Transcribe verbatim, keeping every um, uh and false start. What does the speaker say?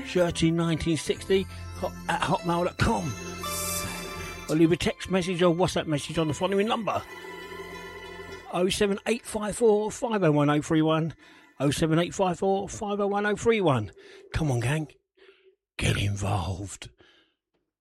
shirty nineteen sixty at hotmail dot com. Or leave a text message or WhatsApp message on the following number: oh seven eight five four, five oh one oh three one. oh seven eight five four, five oh one oh three one. Come on, gang. Get involved.